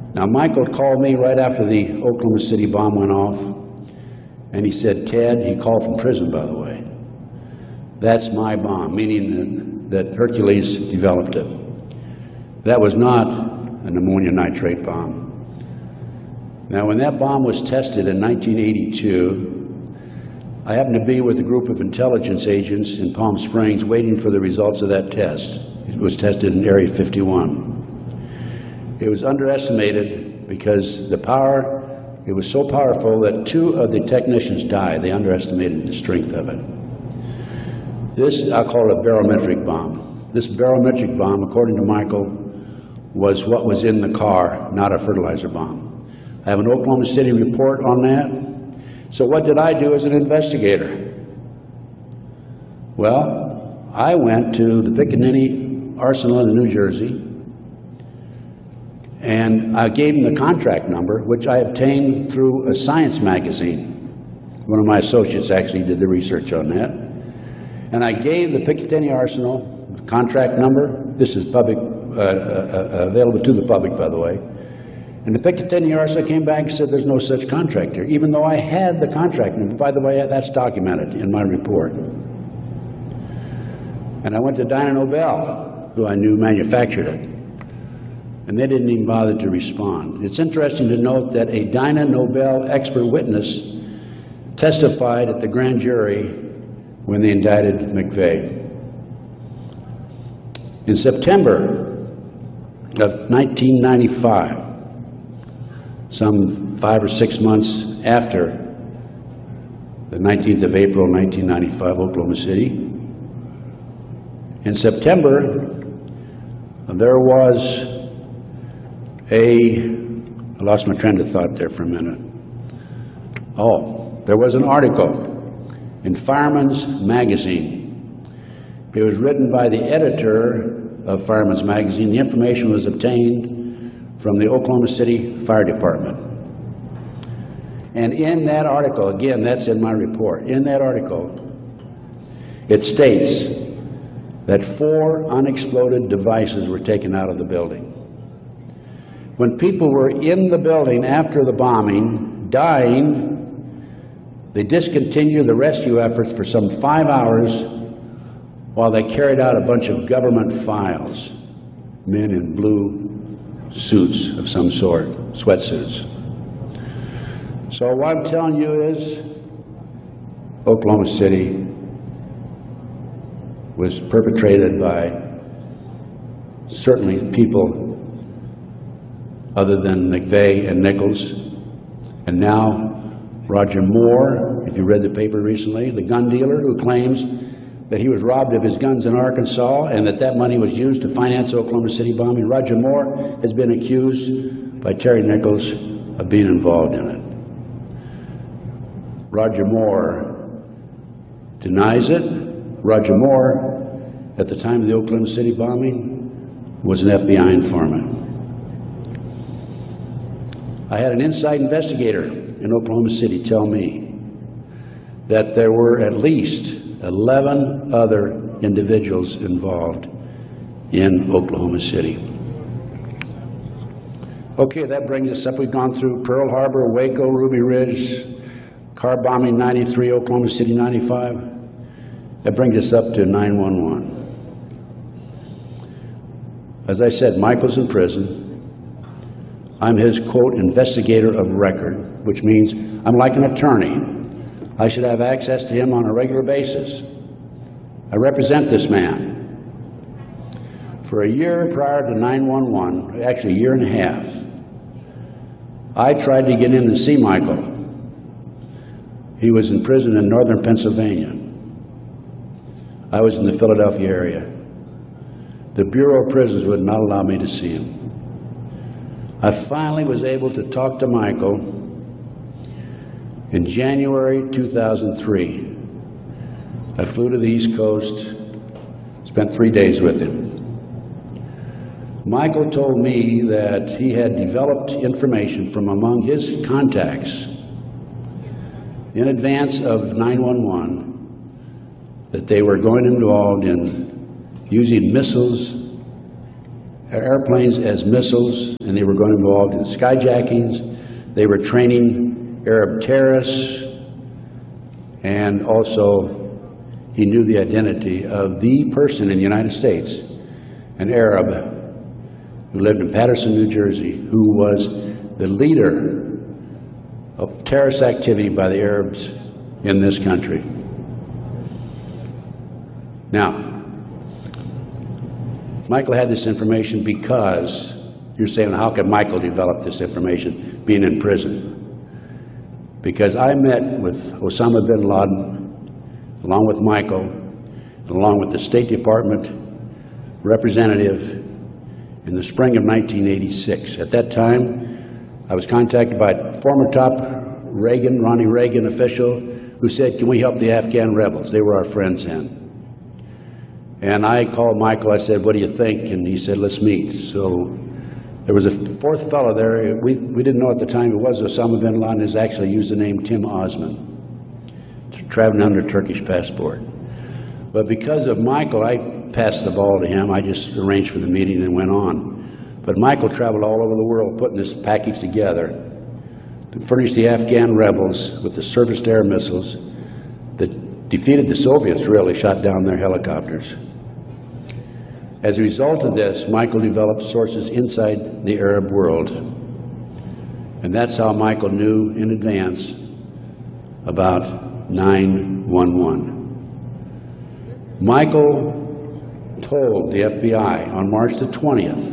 Now, Michael called me right after the Oklahoma City bomb went off, and he said, "Ted," he called from prison, by the way, "that's my bomb," meaning that Hercules developed it. That was not an ammonium nitrate bomb. Now, when that bomb was tested in 1982, I happened to be with a group of intelligence agents in Palm Springs waiting for the results of that test. It was tested in Area 51. It was underestimated because the power, it was so powerful that 2 of the technicians died. They underestimated the strength of it. This, I'll call it a barometric bomb. This barometric bomb, according to Michael, was what was in the car, not a fertilizer bomb. I have an Oklahoma City report on that. So what did I do as an investigator? Well, I went to the Pickaninny Arsenal in New Jersey, and I gave him the contract number, which I obtained through a science magazine. One of my associates actually did the research on that. And I gave the Picatinny Arsenal the contract number. This is public, available to the public, by the way. And the Picatinny Arsenal came back and said there's no such contract here, even though I had the contract number. By the way, that's documented in my report. And I went to Dyna Nobel, who I knew manufactured it, and they didn't even bother to respond. It's interesting to note that a Dyna Nobel expert witness testified at the grand jury when they indicted McVeigh. In September of 1995, some 5 or 6 months after the 19th of April, 1995, Oklahoma City, in September, there was I lost my train of thought there for a minute. There was an article in Fireman's Magazine. It was written by the editor of Fireman's Magazine. The information was obtained from the Oklahoma City Fire Department. And in that article, again, that's in my report, in that article, it states that 4 unexploded devices were taken out of the building. When people were in the building after the bombing, dying, they discontinued the rescue efforts for some 5 hours while they carried out a bunch of government files, men in blue suits of some sort, sweatsuits. So what I'm telling you is Oklahoma City was perpetrated by certainly people other than McVeigh and Nichols, and now Roger Moore, if you read the paper recently, the gun dealer who claims that he was robbed of his guns in Arkansas and that money was used to finance the Oklahoma City bombing. Roger Moore has been accused by Terry Nichols of being involved in it. Roger Moore denies it. Roger Moore, at the time of the Oklahoma City bombing, was an FBI informant. I had an inside investigator in Oklahoma City tell me that there were at least 11 other individuals involved in Oklahoma City. Okay, that brings us up. We've gone through Pearl Harbor, Waco, Ruby Ridge, car bombing 93, Oklahoma City 95. That brings us up to 9/11. As I said, Michael's in prison. I'm his, quote, investigator of record, which means I'm like an attorney. I should have access to him on a regular basis. I represent this man. For a year prior to 9/11, actually a year and a half, I tried to get in to see Michael. He was in prison in northern Pennsylvania. I was in the Philadelphia area. The Bureau of Prisons would not allow me to see him. I finally was able to talk to Michael in January 2003. I flew to the East Coast, spent 3 days with him. Michael told me that he had developed information from among his contacts in advance of 9/11 that they were going involved in using missiles airplanes as missiles, and they were going to be involved in skyjackings. They were training Arab terrorists, and also he knew the identity of the person in the United States, an Arab who lived in Paterson, New Jersey, who was the leader of terrorist activity by the Arabs in this country. Now, Michael had this information because, you're saying, how could Michael develop this information being in prison? Because I met with Osama bin Laden, along with Michael, along with the State Department representative in the spring of 1986. At that time, I was contacted by a former top Ronnie Reagan official who said, can we help the Afghan rebels? They were our friends then. And I called Michael, I said, what do you think? And he said, let's meet. So there was a fourth fellow there. We didn't know at the time it was Osama bin Laden. Has actually used the name Tim Osman, traveling under Turkish passport. But because of Michael, I passed the ball to him. I just arranged for the meeting and went on. But Michael traveled all over the world putting this package together to furnish the Afghan rebels with the surface-to-air missiles that defeated the Soviets, really, shot down their helicopters. As a result of this, Michael developed sources inside the Arab world. And that's how Michael knew in advance about 9/11. Michael told the FBI on March the 20th,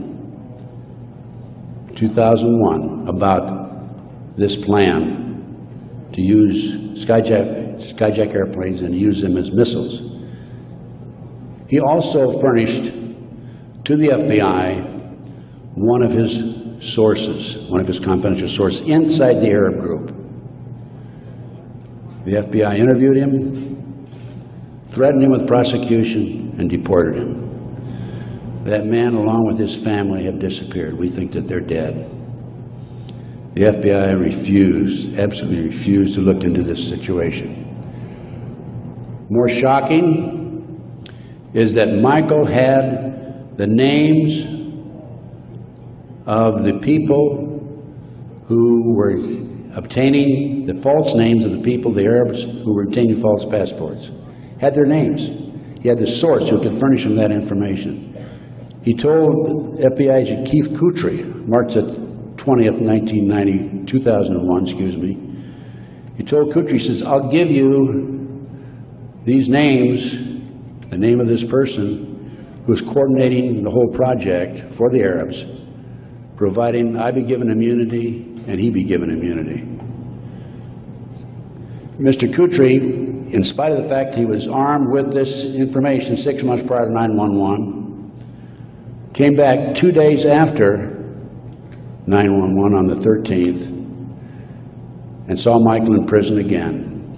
2001, about this plan to use skyjack airplanes and use them as missiles. He also furnished to the FBI one of his sources, one of his confidential sources inside the Arab group. The FBI interviewed him, threatened him with prosecution, and deported him. That man, along with his family, have disappeared. We think that they're dead. The FBI refused, absolutely refused, to look into this situation. More shocking is that Michael had the names of the people who were obtaining the false names of the people, the Arabs who were obtaining false passports. Had their names. He had the source who could furnish him that information. He told FBI agent Keith Kutry, March 20th, 2001, he told Kutry, he says, I'll give you these names, the name of this person who's coordinating the whole project for the Arabs, providing I be given immunity and he be given immunity. Mr. Kutry, in spite of the fact he was armed with this information 6 months prior to 9/11, came back 2 days after 9/11 on the 13th and saw Michael in prison again.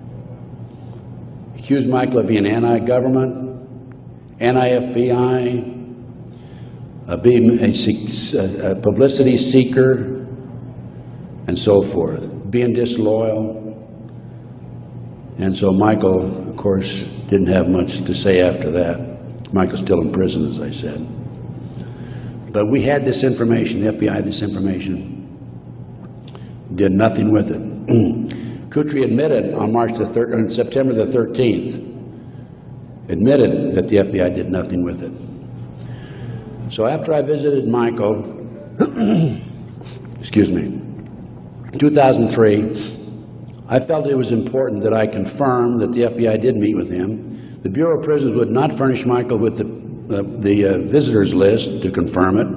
Accused Michael of being anti-government, anti-FBI, being a publicity seeker, and so forth, being disloyal. And so Michael, of course, didn't have much to say after that. Michael's still in prison, as I said. But we had this information, the FBI had this information, did nothing with it. Kutry admitted on September the 13th, admitted that the FBI did nothing with it. So after I visited Michael, excuse me, 2003, I felt it was important that I confirm that the FBI did meet with him. The Bureau of Prisons would not furnish Michael with the visitors list to confirm it.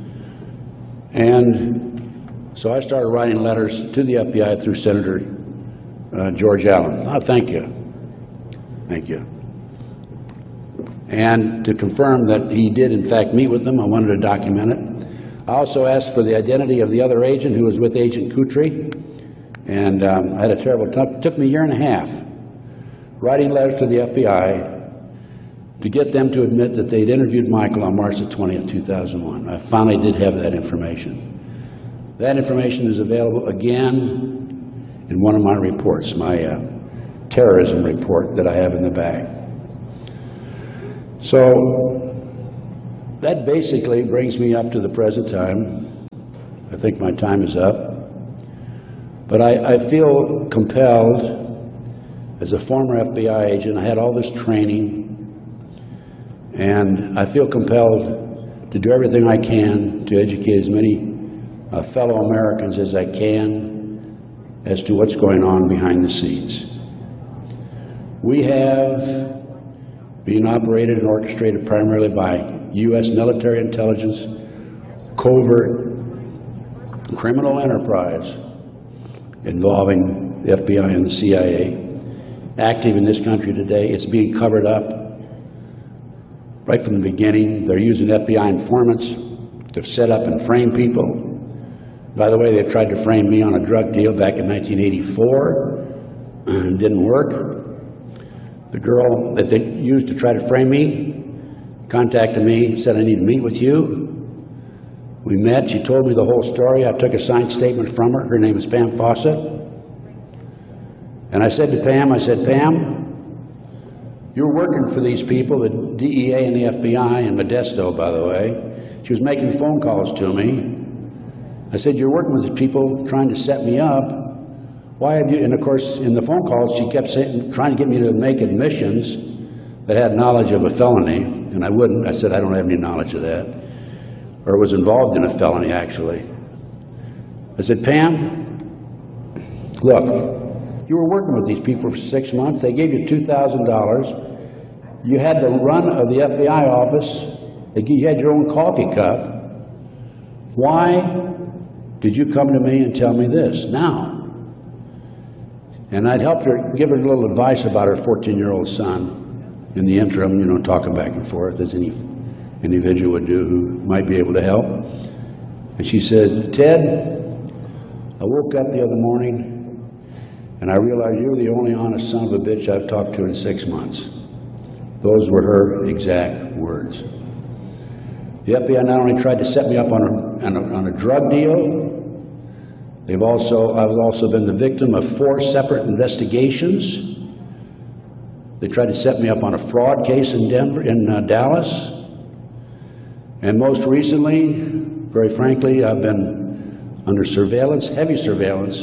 And so I started writing letters to the FBI through Senator George Allen. Oh, thank you. Thank you. And to confirm that he did in fact meet with them, I wanted to document it. I also asked for the identity of the other agent who was with Agent Kutry. And I had a terrible time. It took me a year and a half writing letters to the FBI to get them to admit that they'd interviewed Michael on March the 20th, 2001. I finally did have that information. That information is available again in one of my reports, my terrorism report that I have in the back. So that basically brings me up to the present time. I think my time is up. But I feel compelled, as a former FBI agent, I had all this training, and I feel compelled to do everything I can to educate as many fellow Americans as I can as to what's going on behind the scenes. We have been operated and orchestrated primarily by U.S. military intelligence, covert criminal enterprise involving the FBI and the CIA, active in this country today. It's being covered up right from the beginning. They're using FBI informants to set up and frame people. By the way, they tried to frame me on a drug deal back in 1984. It didn't work. The girl that they used to try to frame me contacted me, said, I need to meet with you. We met, she told me the whole story. I took a signed statement from her. Her name is Pam Fawcett. And I said to Pam, Pam, you're working for these people, the DEA and the FBI in Modesto, by the way. She was making phone calls to me. I said, you're working with these people trying to set me up. Why have you, and of course, in the phone calls, she kept saying, trying to get me to make admissions that had knowledge of a felony, and I wouldn't. I said, I don't have any knowledge of that, or was involved in a felony, actually. I said, Pam, look, you were working with these people for 6 months. They gave you $2,000. You had the run of the FBI office. You had your own coffee cup. Why did you come to me and tell me this now? And I'd helped her, give her a little advice about her 14-year-old son in the interim, you know, talking back and forth as any individual would do who might be able to help. And she said, Ted, I woke up the other morning and I realized you're the only honest son of a bitch I've talked to in 6 months. Those were her exact words. The FBI not only tried to set me up on a drug deal, I've also been the victim of 4 separate investigations. They tried to set me up on a fraud case in Dallas. And most recently, very frankly, I've been under surveillance, heavy surveillance.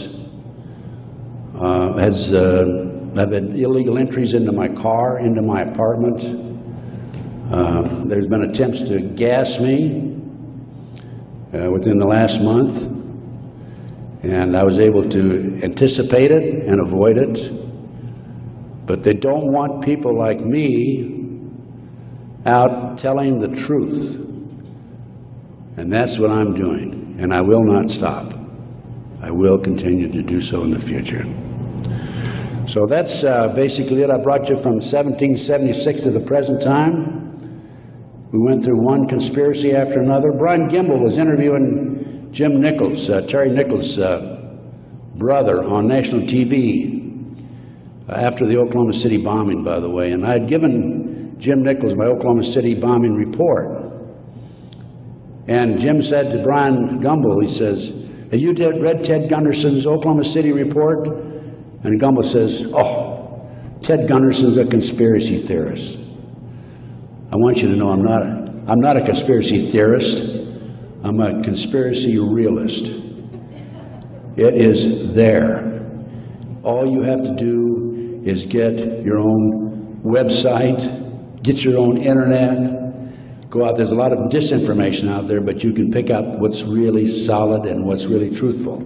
I've had illegal entries into my car, into my apartment. There's been attempts to gas me within the last month. And I was able to anticipate it and avoid it. But they don't want people like me out telling the truth. And that's what I'm doing. And I will not stop. I will continue to do so in the future. So that's basically it. I brought you from 1776 to the present time. We went through one conspiracy after another. Brian Gimbel was interviewing Jim Nichols, Terry Nichols' brother, on national TV after the Oklahoma City bombing, by the way. And I had given Jim Nichols my Oklahoma City bombing report. And Jim said to Brian Gimbel, he says, have you read Ted Gunderson's Oklahoma City report? And Gimbel says, oh, Ted Gunderson's a conspiracy theorist. I want you to know I'm not a conspiracy theorist. I'm a conspiracy realist. It is there. All you have to do is get your own website, get your own internet, go out. There's a lot of disinformation out there, but you can pick out what's really solid and what's really truthful.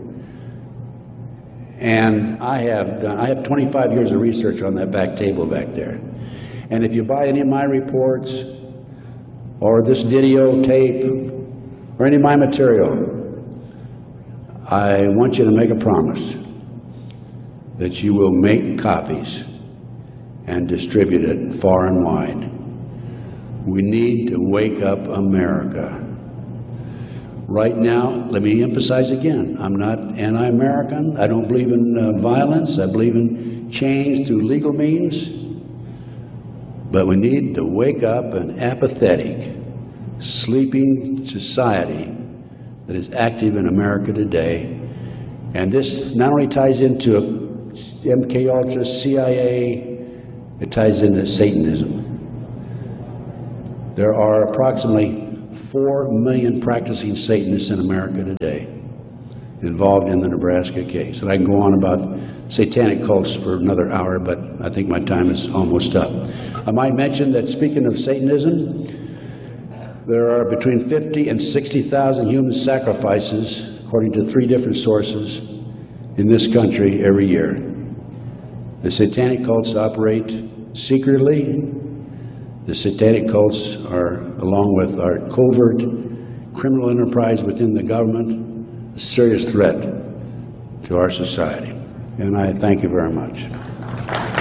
And I have 25 years of research on that back table back there. And if you buy any of my reports or this videotape or any of my material, I want you to make a promise that you will make copies and distribute it far and wide. We need to wake up America. Right now, let me emphasize again, I'm not anti-American. I don't believe in violence. I believe in change through legal means. But we need to wake up an apathetic, sleeping society that is active in America today. And this not only ties into MK Ultra, CIA, it ties into Satanism. There are approximately 4 million practicing Satanists in America today involved in the Nebraska case. And I can go on about satanic cults for another hour, but I think my time is almost up. I might mention that, speaking of Satanism, there are between 50 and 60,000 human sacrifices, according to 3 different sources, in this country every year. The satanic cults operate secretly. The satanic cults are, along with our covert criminal enterprise within the government, a serious threat to our society. And I thank you very much.